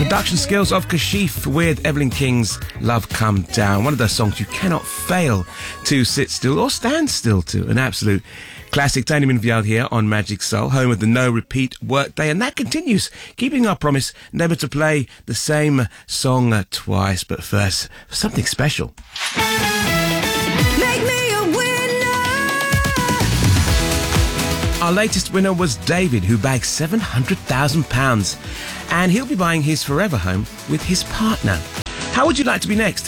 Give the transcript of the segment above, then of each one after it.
production skills of Kashif with Evelyn King's Love Come Down. One of those songs you cannot fail to sit still or stand still to. An absolute classic. Tony Minvyal here on Magic Soul, home of the no repeat workday, and that continues, keeping our promise never to play the same song twice. But first, something special. Make me a winner. Our latest winner was David, who bagged £700,000, and he'll be buying his forever home with his partner. How would you like to be next?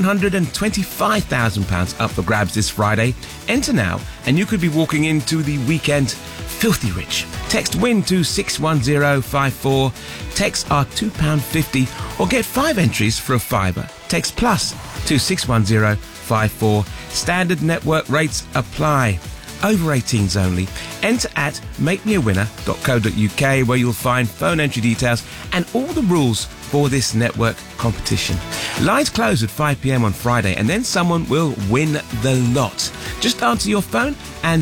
£725,000 up for grabs this Friday. Enter now, and you could be walking into the weekend filthy rich. Text WIN to 61054. Texts are £2.50, or get 5 entries for a fiver. Text PLUS to 61054. Standard network rates apply. Over 18s only. Enter at makemeawinner.co.uk, where you'll find phone entry details and all the rules for this network competition. Lines close at 5 p.m. on Friday, and then someone will win the lot. Just answer your phone and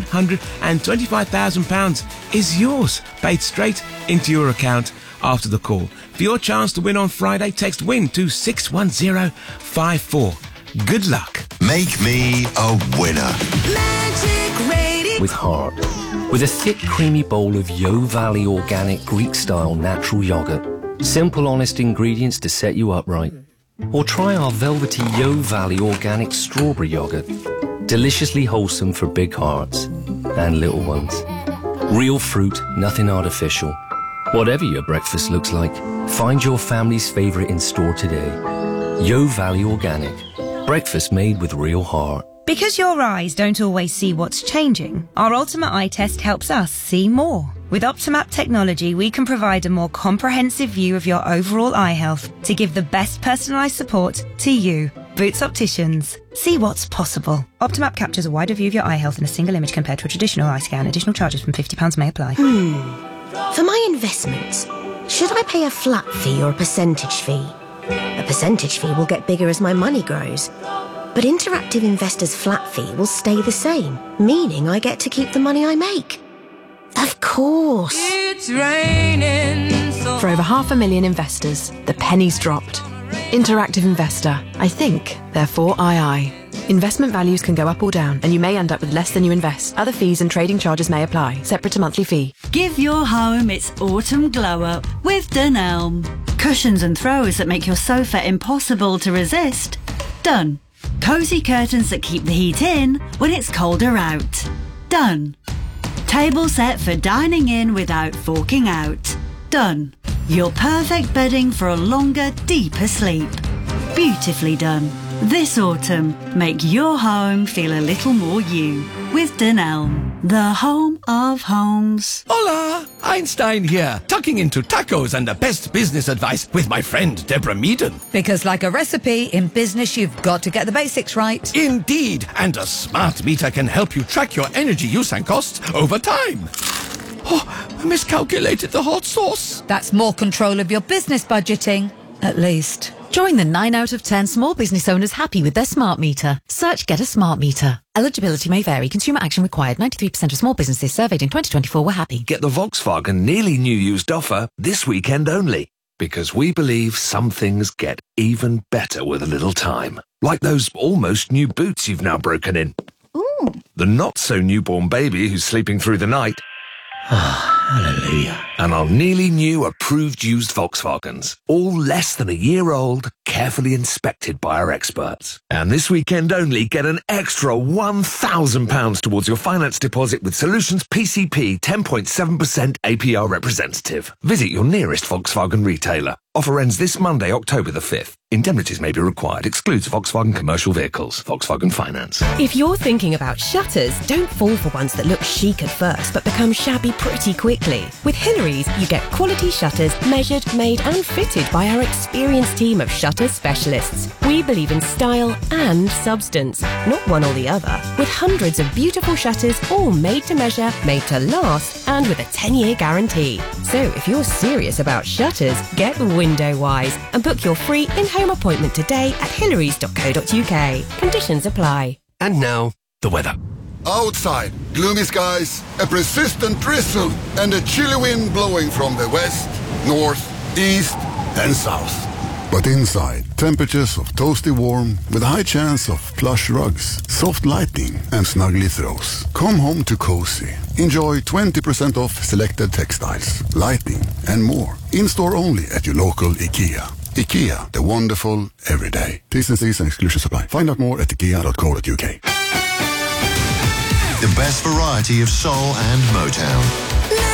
£725,000 is yours, paid straight into your account after the call. For your chance to win on Friday, text WIN to 61054. Good luck. Make me a winner. Magic Radio. With heart. With a thick, creamy bowl of Yo Valley organic Greek-style natural yogurt. Simple, honest ingredients to set you up right. Or try our velvety Yo Valley organic strawberry yogurt. Deliciously wholesome for big hearts and little ones. Real fruit, nothing artificial. Whatever your breakfast looks like, find your family's favourite in store today. Yo Valley Organic. Breakfast made with real heart. Because your eyes don't always see what's changing, our Ultimate Eye Test helps us see more. With Optimap technology, we can provide a more comprehensive view of your overall eye health to give the best personalised support to you. Boots Opticians. See what's possible. Optimap captures a wider view of your eye health in a single image compared to a traditional eye scan. Additional charges from £50 may apply. For my investments, should I pay a flat fee or a percentage fee? A percentage fee will get bigger as my money grows. But Interactive Investor's flat fee will stay the same, meaning I get to keep the money I make. Of course. It's raining so For over 500,000 investors, the penny's dropped. Interactive Investor. I think, therefore I. Investment values can go up or down, and you may end up with less than you invest. Other fees and trading charges may apply, separate to monthly fee. Give your home its autumn glow up with Dunelm. Cushions and throws that make your sofa impossible to resist. Done. Cosy curtains that keep the heat in when it's colder out. Done. Table set for dining in without forking out. Done. Your perfect bedding for a longer, deeper sleep. Beautifully done. This autumn, make your home feel a little more you with Dunelm, the home of homes. Hola! Einstein here, tucking into tacos and the best business advice with my friend Deborah Meaden. Because like a recipe, in business you've got to get the basics right. Indeed, and a smart meter can help you track your energy use and costs over time. Oh, I miscalculated the hot sauce. That's more control of your business budgeting, at least. Join the 9 out of 10 small business owners happy with their smart meter. Search Get a Smart Meter. Eligibility may vary. Consumer action required. 93% of small businesses surveyed in 2024 were happy. Get the Volkswagen nearly new used offer this weekend only. Because we believe some things get even better with a little time. Like those almost new boots you've now broken in. Ooh. The not so newborn baby who's sleeping through the night. Hallelujah. And our nearly new approved used Volkswagens. All less than a year old, carefully inspected by our experts. And this weekend only, get an extra £1,000 towards your finance deposit with Solutions PCP 10.7% APR representative. Visit your nearest Volkswagen retailer. Offer ends this Monday, October the 5th. Indemnities may be required. Excludes Volkswagen commercial vehicles. Volkswagen Finance. If you're thinking about shutters, don't fall for ones that look chic at first but become shabby pretty quickly. With Hillary's, you get quality shutters measured, made and fitted by our experienced team of shutter specialists. We believe in style and substance, not one or the other. With hundreds of beautiful shutters, all made to measure, made to last, and with a 10-year guarantee. So if you're serious about shutters, get Window-Wise and book your free in-home appointment today at hillarys.co.uk. Conditions apply. And now, the weather. Outside, gloomy skies, a persistent drizzle, and a chilly wind blowing from the west, north, east, and south. But inside, temperatures of toasty warm with a high chance of plush rugs, soft lighting and snuggly throws. Come home to cozy. Enjoy 20% off selected textiles, lighting and more. In-store only at your local IKEA. IKEA, the wonderful everyday. T's and C's and exclusions apply. Find out more at ikea.co.uk. The best variety of soul and Motown.